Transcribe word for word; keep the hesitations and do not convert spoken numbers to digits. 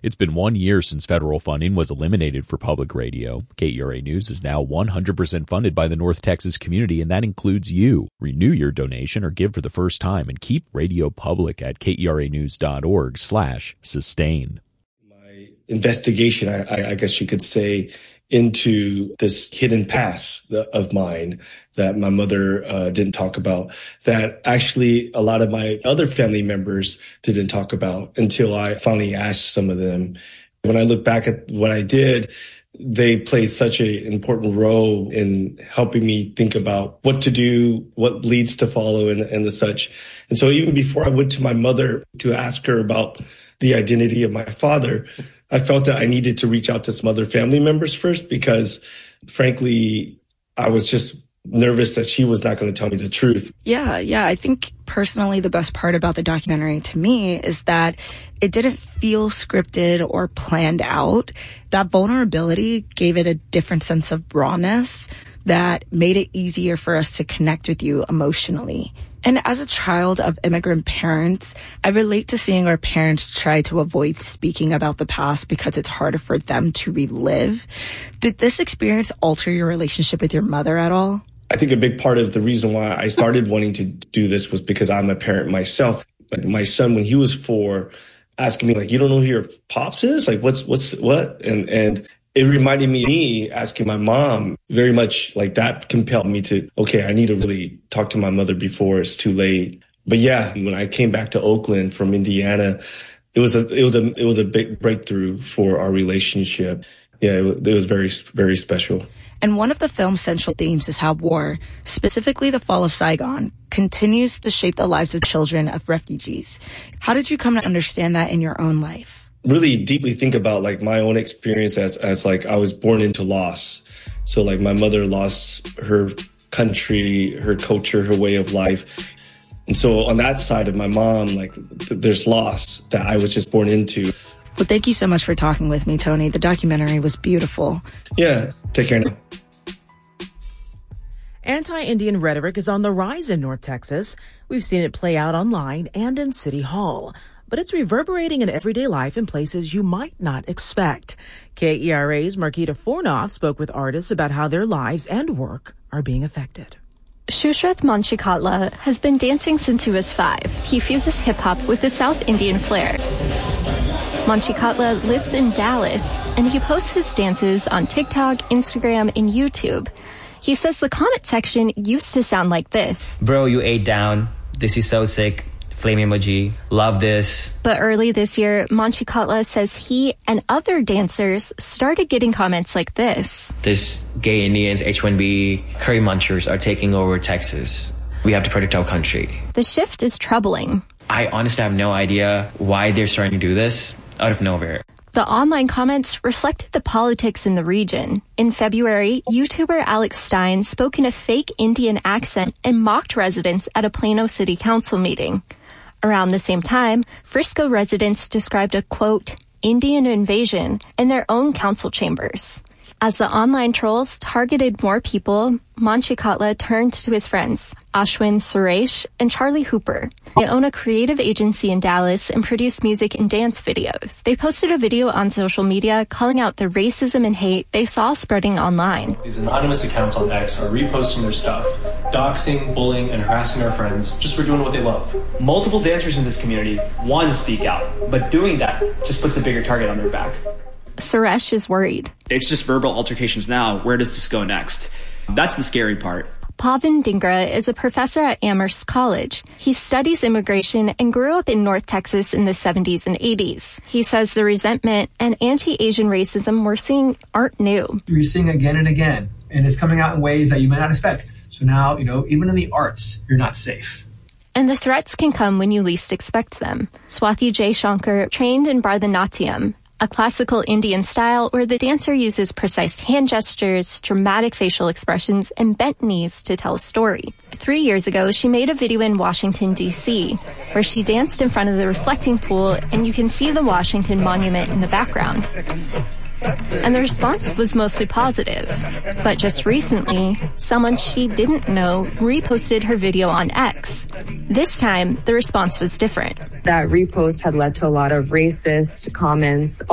It's been one year since federal funding was eliminated for public radio. K E R A News is now one hundred percent funded by the North Texas community, and that includes you. Renew your donation or give for the first time and keep radio public at keranews.org slash sustain. My investigation, I, I guess you could say, into this hidden past of mine that my mother uh, didn't talk about, that actually a lot of my other family members didn't talk about until I finally asked some of them. When I look back at what I did, they played such an important role in helping me think about what to do, what leads to follow, and, and the such. And so even before I went to my mother to ask her about the identity of my father, I felt that I needed to reach out to some other family members first because, frankly, I was just nervous that she was not going to tell me the truth. Yeah, yeah. I think personally the best part about the documentary to me is that it didn't feel scripted or planned out. That vulnerability gave it a different sense of rawness that made it easier for us to connect with you emotionally. And as a child of immigrant parents, I relate to seeing our parents try to avoid speaking about the past because it's harder for them to relive. Did this experience alter your relationship with your mother at all? I think a big part of the reason why I started wanting to do this was because I'm a parent myself. Like my son, when he was four, asking me, like, you don't know who your pops is? Like, what's, what's, what? And, and it reminded me, me asking my mom very much like that compelled me to, okay, I need to really talk to my mother before it's too late. But yeah, when I came back to Oakland from Indiana, it was a, it was a, it was a big breakthrough for our relationship. Yeah, it, it was very, very special. And one of the film's central themes is how war, specifically the fall of Saigon, continues to shape the lives of children of refugees. How did you come to understand that in your own life? Really deeply think about like my own experience as, as like I was born into loss. So like my mother lost her country, her culture, her way of life. And so on that side of my mom, like th- there's loss that I was just born into. Well, thank you so much for talking with me, Tony. The documentary was beautiful. Yeah. Take care now. Anti-Indian rhetoric is on the rise in North Texas. We've seen it play out online and in City Hall. But it's reverberating in everyday life in places you might not expect. K E R A's Marquita Fornoff spoke with artists about how their lives and work are being affected. Shushrath Manchikatla has been dancing since he was five. He fuses hip-hop with the South Indian flair. Manchikatla lives in Dallas, and he posts his dances on TikTok, Instagram, and YouTube. He says the comment section used to sound like this. Bro, you ate down. This is so sick. Flame emoji. Love this. But early this year, Manchikatla says he and other dancers started getting comments like this. This gay Indians, H one B, curry munchers are taking over Texas. We have to protect our country. The shift is troubling. I honestly have no idea why they're starting to do this out of nowhere. The online comments reflected the politics in the region. In February, YouTuber Alex Stein spoke in a fake Indian accent and mocked residents at a Plano City Council meeting. Around the same time, Frisco residents described a, quote, Indian invasion in their own council chambers. As the online trolls targeted more people, Manchikatla turned to his friends, Ashwin Suresh and Charlie Hooper. They own a creative agency in Dallas and produce music and dance videos. They posted a video on social media calling out the racism and hate they saw spreading online. These anonymous accounts on X are reposting their stuff, doxing, bullying, and harassing our friends just for doing what they love. Multiple dancers in this community want to speak out, but doing that just puts a bigger target on their back. Suresh is worried. It's just verbal altercations now. Where does this go next? That's the scary part. Pavin Dhingra is a professor at Amherst College. He studies immigration and grew up in North Texas in the seventies and eighties. He says the resentment and anti-Asian racism we're seeing aren't new. You're seeing again and again, and it's coming out in ways that you might not expect. So now, you know, even in the arts, you're not safe. And the threats can come when you least expect them. Swathi J. Shankar trained in Bharatanatyam, a classical Indian style where the dancer uses precise hand gestures, dramatic facial expressions, and bent knees to tell a story. Three years ago, she made a video in Washington, D C, where she danced in front of the reflecting pool, and you can see the Washington Monument in the background. And the response was mostly positive. But just recently, someone she didn't know reposted her video on X. This time, the response was different. That repost had led to a lot of racist comments.